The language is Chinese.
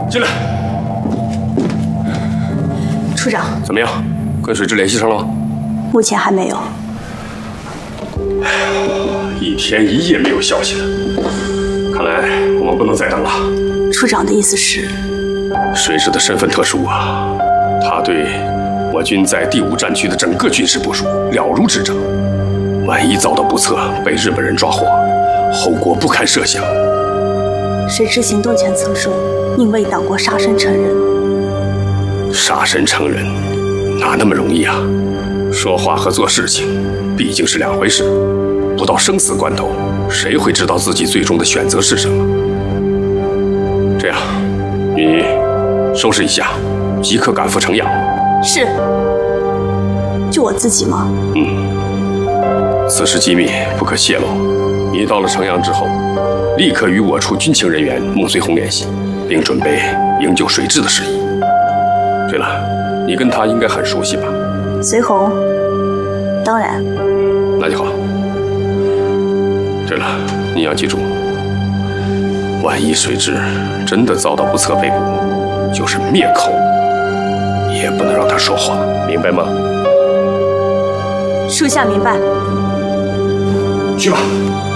进来。 处长， 怎么样？跟水质联系上了吗？ 目前还没有。 一天一夜没有消息了，看来我们不能再等了。 处长的意思是？ 水质的身份特殊啊，他对我军在第5战区的整个军事部署了如指掌。万一遭到不测，被日本人抓获，后果不堪设想。 水质行动前曾说，宁为党国杀身成仁。 杀身成仁，哪那么容易啊？说话和做事情毕竟是2回事。不到生死关头，谁会知道自己最终的选择是什么？这样，你收拾一下，即刻赶赴城阳。 是。就我自己吗？ 此事机密，不可泄露。你到了城阳之后，立刻与我处军情人员孟随红联系，并准备营救水质的事宜。对了，你跟他应该很熟悉吧？ 随红，当然。 那就好。对了，你要记住，万一水质真的遭到不测被捕，就是灭口，也不能让他说话，明白吗？ 属下明白。 去吧。